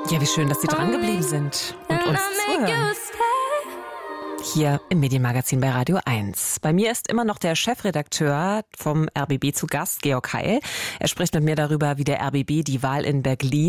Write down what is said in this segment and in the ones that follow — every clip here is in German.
Ja, wie schön, dass Sie dran geblieben sind und uns zuhören. Hier im Medienmagazin bei Radio 1. Bei mir ist immer noch der Chefredakteur vom RBB zu Gast, Georg Heil. Er spricht mit mir darüber, wie der RBB die Wahl in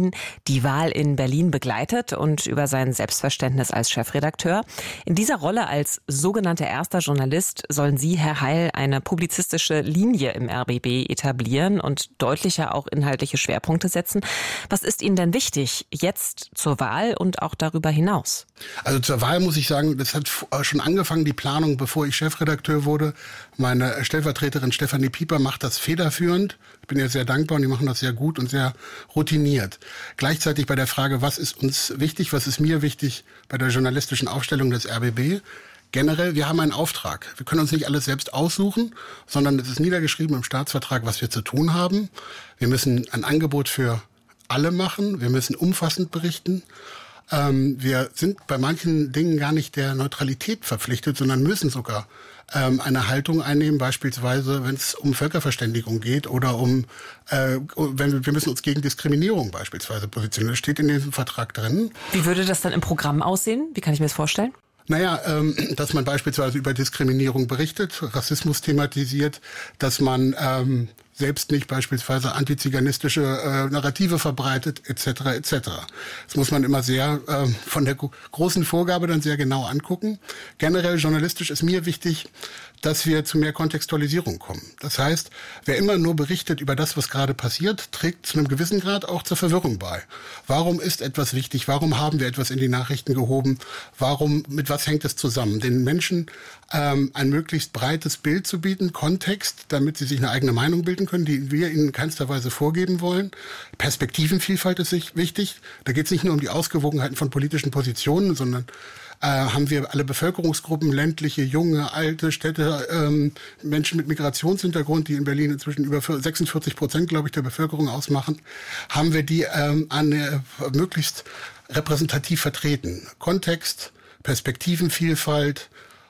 Berlin begleitet und über sein Selbstverständnis als Chefredakteur. In dieser Rolle als sogenannter erster Journalist sollen Sie, Herr Heil, eine publizistische Linie im RBB etablieren und deutlicher auch inhaltliche Schwerpunkte setzen. Was ist Ihnen denn wichtig jetzt zur Wahl und auch darüber hinaus? Also zur Wahl muss ich sagen, das hat schon angefangen, die Planung, bevor ich Chefredakteur wurde. Meine Stellvertreterin Stefanie Pieper macht das federführend. Ich bin ihr sehr dankbar und die machen das sehr gut und sehr routiniert. Gleichzeitig bei der Frage, was ist uns wichtig, was ist mir wichtig bei der journalistischen Aufstellung des RBB? Generell, wir haben einen Auftrag. Wir können uns nicht alles selbst aussuchen, sondern es ist niedergeschrieben im Staatsvertrag, was wir zu tun haben. Wir müssen ein Angebot für alle machen. Wir müssen umfassend berichten. Wir sind bei manchen Dingen gar nicht der Neutralität verpflichtet, sondern müssen sogar eine Haltung einnehmen, beispielsweise wenn es um Völkerverständigung geht oder wir müssen uns gegen Diskriminierung beispielsweise positionieren. Das steht in diesem Vertrag drin. Wie würde das dann im Programm aussehen? Wie kann ich mir das vorstellen? Naja, dass man beispielsweise über Diskriminierung berichtet, Rassismus thematisiert, dass man selbst nicht beispielsweise antiziganistische Narrative verbreitet, etc. etc. Das muss man immer sehr von der großen Vorgabe dann sehr genau angucken. Generell journalistisch ist mir wichtig, dass wir zu mehr Kontextualisierung kommen. Das heißt, wer immer nur berichtet über das, was gerade passiert, trägt zu einem gewissen Grad auch zur Verwirrung bei. Warum ist etwas wichtig? Warum haben wir etwas in die Nachrichten gehoben? Mit was hängt es zusammen? Den Menschen ein möglichst breites Bild zu bieten, Kontext, damit sie sich eine eigene Meinung bilden können, die wir ihnen in keinster Weise vorgeben wollen. Perspektivenvielfalt ist wichtig. Da geht es nicht nur um die Ausgewogenheiten von politischen Positionen, sondern haben wir alle Bevölkerungsgruppen, ländliche, junge, alte Städte, Menschen mit Migrationshintergrund, die in Berlin inzwischen über 46%, glaube ich, der Bevölkerung ausmachen, haben wir die möglichst repräsentativ vertreten. Kontext, Perspektivenvielfalt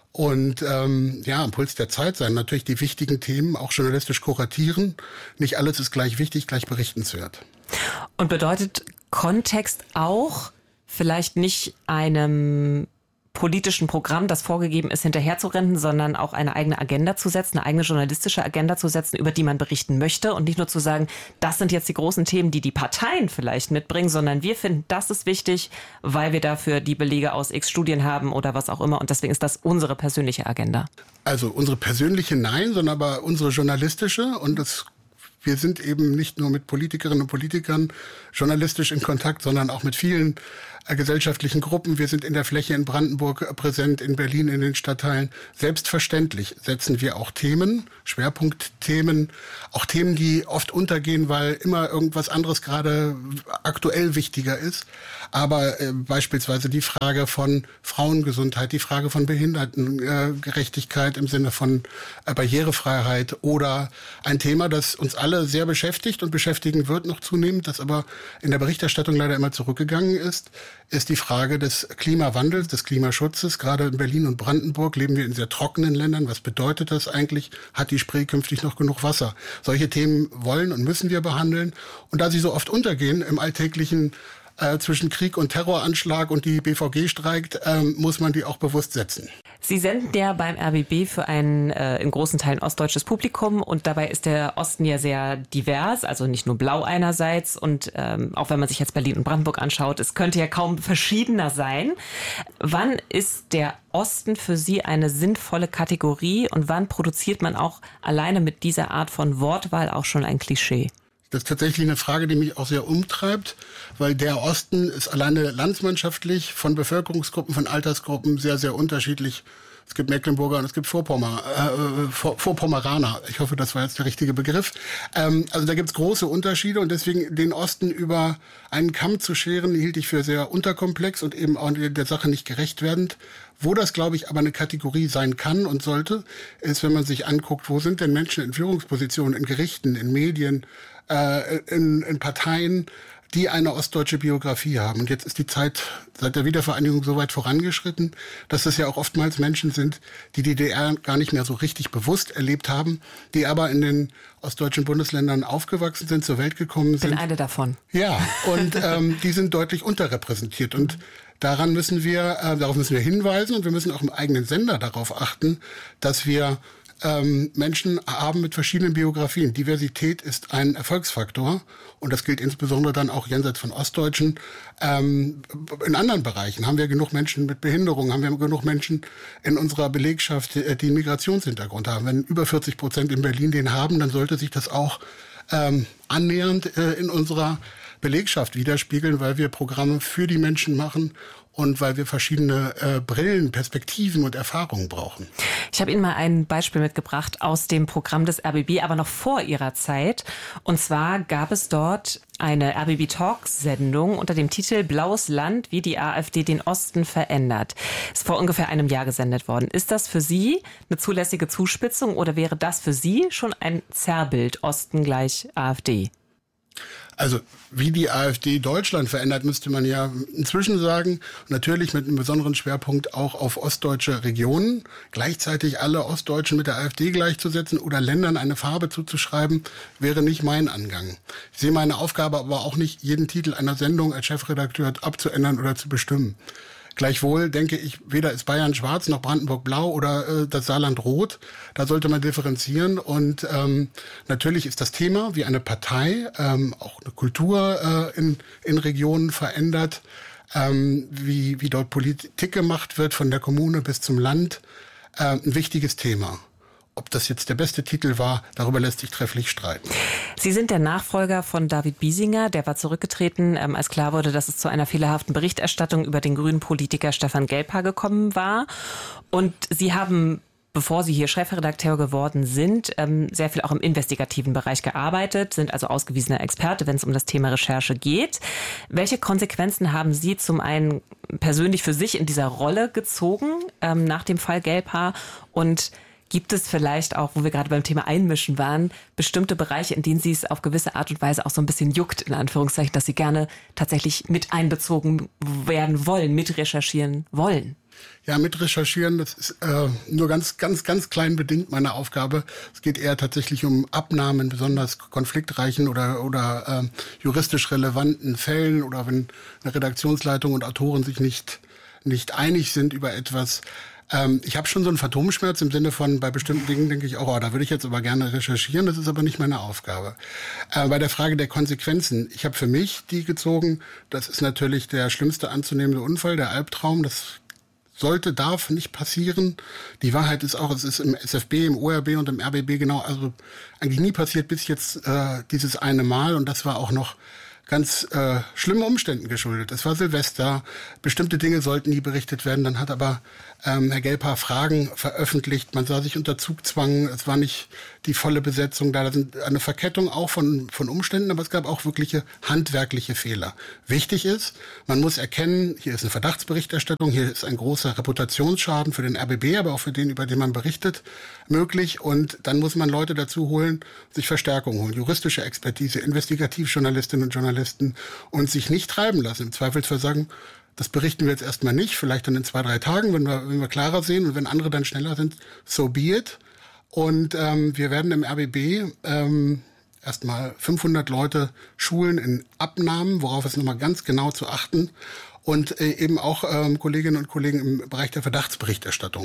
und am Puls der Zeit sein. Natürlich die wichtigen Themen auch journalistisch kuratieren. Nicht alles ist gleich wichtig, gleich berichtenswert. Und bedeutet Kontext auch vielleicht nicht einem politischen Programm, das vorgegeben ist, hinterherzurennen, sondern auch eine eigene Agenda zu setzen, eine eigene journalistische Agenda zu setzen, über die man berichten möchte und nicht nur zu sagen, das sind jetzt die großen Themen, die Parteien vielleicht mitbringen, sondern wir finden, das ist wichtig, weil wir dafür die Belege aus X Studien haben oder was auch immer und deswegen ist das unsere persönliche Agenda. Also unsere persönliche nein, sondern aber unsere journalistische und wir sind eben nicht nur mit Politikerinnen und Politikern journalistisch in Kontakt, sondern auch mit vielen gesellschaftlichen Gruppen. Wir sind in der Fläche in Brandenburg präsent, in Berlin, in den Stadtteilen. Selbstverständlich setzen wir auch Themen, Schwerpunktthemen, auch Themen, die oft untergehen, weil immer irgendwas anderes gerade aktuell wichtiger ist. Aber beispielsweise die Frage von Frauengesundheit, die Frage von Behindertengerechtigkeit im Sinne von Barrierefreiheit oder ein Thema, das uns alle sehr beschäftigt und beschäftigen wird noch zunehmend, das aber in der Berichterstattung leider immer zurückgegangen ist die Frage des Klimawandels, des Klimaschutzes. Gerade in Berlin und Brandenburg leben wir in sehr trockenen Ländern. Was bedeutet das eigentlich? Hat die Spree künftig noch genug Wasser? Solche Themen wollen und müssen wir behandeln. Und da sie so oft untergehen im alltäglichen zwischen Krieg und Terroranschlag und die BVG streikt, muss man die auch bewusst setzen. Sie senden ja beim RBB für ein in großen Teilen ostdeutsches Publikum und dabei ist der Osten ja sehr divers, also nicht nur blau einerseits und auch wenn man sich jetzt Berlin und Brandenburg anschaut, es könnte ja kaum verschiedener sein. Wann ist der Osten für Sie eine sinnvolle Kategorie und wann produziert man auch alleine mit dieser Art von Wortwahl auch schon ein Klischee? Das ist tatsächlich eine Frage, die mich auch sehr umtreibt, weil der Osten ist alleine landsmannschaftlich von Bevölkerungsgruppen, von Altersgruppen sehr, sehr unterschiedlich. Es gibt Mecklenburger und es gibt Vorpommeraner. Ich hoffe, das war jetzt der richtige Begriff. Also da gibt es große Unterschiede und deswegen den Osten über einen Kamm zu scheren, hielt ich für sehr unterkomplex und eben auch der Sache nicht gerecht werdend. Wo das, glaube ich, aber eine Kategorie sein kann und sollte, ist, wenn man sich anguckt, wo sind denn Menschen in Führungspositionen, in Gerichten, in Medien, in Parteien, die eine ostdeutsche Biografie haben. Und jetzt ist die Zeit seit der Wiedervereinigung so weit vorangeschritten, dass es ja auch oftmals Menschen sind, die DDR gar nicht mehr so richtig bewusst erlebt haben, die aber in den ostdeutschen Bundesländern aufgewachsen sind, zur Welt gekommen sind. Ich bin eine davon. Ja, und die sind deutlich unterrepräsentiert. Und darauf müssen wir hinweisen, und wir müssen auch im eigenen Sender darauf achten, dass wir Menschen haben mit verschiedenen Biografien. Diversität ist ein Erfolgsfaktor, und das gilt insbesondere dann auch jenseits von Ostdeutschen. In anderen Bereichen haben wir genug Menschen mit Behinderung, haben wir genug Menschen in unserer Belegschaft, die einen Migrationshintergrund haben. Wenn über 40% in Berlin den haben, dann sollte sich das auch annähernd in unserer Belegschaft widerspiegeln, weil wir Programme für die Menschen machen und weil wir verschiedene Brillen, Perspektiven und Erfahrungen brauchen. Ich habe Ihnen mal ein Beispiel mitgebracht aus dem Programm des RBB, aber noch vor Ihrer Zeit. Und zwar gab es dort eine RBB-Talks-Sendung unter dem Titel Blaues Land, wie die AfD den Osten verändert. Ist vor ungefähr einem Jahr gesendet worden. Ist das für Sie eine zulässige Zuspitzung oder wäre das für Sie schon ein Zerrbild Osten gleich AfD? Also wie die AfD Deutschland verändert, müsste man ja inzwischen sagen. Natürlich mit einem besonderen Schwerpunkt auch auf ostdeutsche Regionen. Gleichzeitig alle Ostdeutschen mit der AfD gleichzusetzen oder Ländern eine Farbe zuzuschreiben, wäre nicht mein Angang. Ich sehe meine Aufgabe aber auch nicht, jeden Titel einer Sendung als Chefredakteur abzuändern oder zu bestimmen. Gleichwohl denke ich, weder ist Bayern schwarz noch Brandenburg blau oder das Saarland rot. Da sollte man differenzieren. Und natürlich ist das Thema, wie eine Partei auch eine Kultur in Regionen verändert, wie dort Politik gemacht wird, von der Kommune bis zum Land, ein wichtiges Thema. Ob das jetzt der beste Titel war, darüber lässt sich trefflich streiten. Sie sind der Nachfolger von David Biesinger. Der war zurückgetreten, als klar wurde, dass es zu einer fehlerhaften Berichterstattung über den grünen Politiker Stefan Gelper gekommen war. Und Sie haben, bevor Sie hier Chefredakteur geworden sind, sehr viel auch im investigativen Bereich gearbeitet, sind also ausgewiesener Experte, wenn es um das Thema Recherche geht. Welche Konsequenzen haben Sie zum einen persönlich für sich in dieser Rolle gezogen nach dem Fall Gelper, und gibt es vielleicht auch, wo wir gerade beim Thema Einmischen waren, bestimmte Bereiche, in denen Sie es auf gewisse Art und Weise auch so ein bisschen juckt, in Anführungszeichen, dass Sie gerne tatsächlich mit einbezogen werden wollen, mit recherchieren wollen? Ja, mit recherchieren, das ist nur ganz klein bedingt meine Aufgabe. Es geht eher tatsächlich um Abnahmen in besonders konfliktreichen oder juristisch relevanten Fällen, oder wenn eine Redaktionsleitung und Autoren sich nicht einig sind über etwas. Ich habe schon so einen Phantomschmerz im Sinne von, bei bestimmten Dingen denke ich auch, da würde ich jetzt aber gerne recherchieren, das ist aber nicht meine Aufgabe. Bei der Frage der Konsequenzen, ich habe für mich die gezogen, das ist natürlich der schlimmste anzunehmende Unfall, der Albtraum, das darf nicht passieren. Die Wahrheit ist auch, es ist im SFB, im ORB und im RBB genau, also eigentlich nie passiert bis jetzt dieses eine Mal, und das war auch noch ganz schlimmen Umständen geschuldet. Es war Silvester, bestimmte Dinge sollten nie berichtet werden, dann hat aber Herr Gelper Fragen veröffentlicht, man sah sich unter Zugzwang, es war nicht die volle Besetzung da, sind eine Verkettung auch von Umständen, aber es gab auch wirkliche handwerkliche Fehler. Wichtig ist, man muss erkennen, hier ist eine Verdachtsberichterstattung, hier ist ein großer Reputationsschaden für den RBB, aber auch für den, über den man berichtet, möglich, und dann muss man Leute dazu holen, sich Verstärkung holen, juristische Expertise, Investigativjournalistinnen und Journalisten, und sich nicht treiben lassen, im Zweifelsfall sagen, das berichten wir jetzt erstmal nicht, vielleicht dann in 2-3 Tagen, wenn wir klarer sehen, und wenn andere dann schneller sind, so be it. Und wir werden im RBB erstmal 500 Leute schulen in Abnahmen, worauf es nochmal ganz genau zu achten, und eben auch Kolleginnen und Kollegen im Bereich der Verdachtsberichterstattung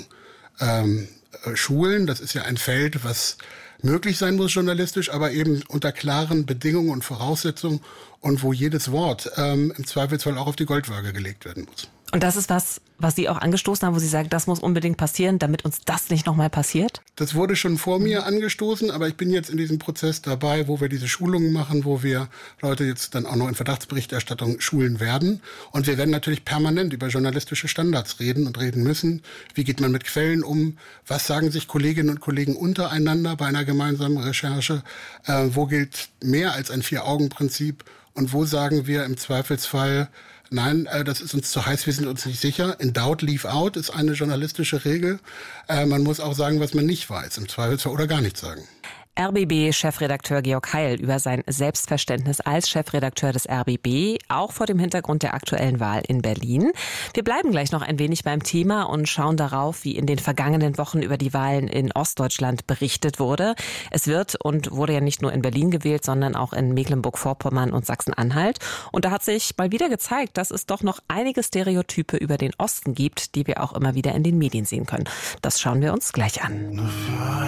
schulen. Das ist ja ein Feld, was möglich sein muss journalistisch, aber eben unter klaren Bedingungen und Voraussetzungen, und wo jedes Wort im Zweifelsfall auch auf die Goldwaage gelegt werden muss. Und das ist was Sie auch angestoßen haben, wo Sie sagen, das muss unbedingt passieren, damit uns das nicht nochmal passiert? Das wurde schon vor mir angestoßen, aber ich bin jetzt in diesem Prozess dabei, wo wir diese Schulungen machen, wo wir Leute jetzt dann auch noch in Verdachtsberichterstattung schulen werden. Und wir werden natürlich permanent über journalistische Standards reden und reden müssen. Wie geht man mit Quellen um? Was sagen sich Kolleginnen und Kollegen untereinander bei einer gemeinsamen Recherche? Wo gilt mehr als ein 4-Augen-Prinzip? Und wo sagen wir im Zweifelsfall, nein, das ist uns zu heiß, wir sind uns nicht sicher. In doubt, leave out ist eine journalistische Regel. Man muss auch sagen, was man nicht weiß, im Zweifelsfall, oder gar nichts sagen. RBB-Chefredakteur Georg Heil über sein Selbstverständnis als Chefredakteur des RBB, auch vor dem Hintergrund der aktuellen Wahl in Berlin. Wir bleiben gleich noch ein wenig beim Thema und schauen darauf, wie in den vergangenen Wochen über die Wahlen in Ostdeutschland berichtet wurde. Es wird und wurde ja nicht nur in Berlin gewählt, sondern auch in Mecklenburg-Vorpommern und Sachsen-Anhalt. Und da hat sich mal wieder gezeigt, dass es doch noch einige Stereotype über den Osten gibt, die wir auch immer wieder in den Medien sehen können. Das schauen wir uns gleich an.